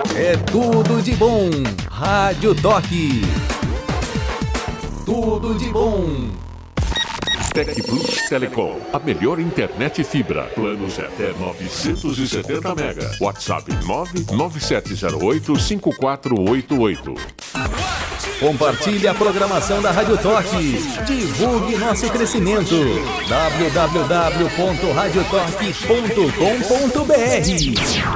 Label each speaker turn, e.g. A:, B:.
A: É tudo de bom. Rádio Toque. Tudo de bom.
B: Tec Plus Telecom, a melhor internet fibra. Planos de até 970 mega. WhatsApp 997085488.
A: Compartilhe a programação da Rádio Toque. Divulgue nosso crescimento. www.radiotoque.com.br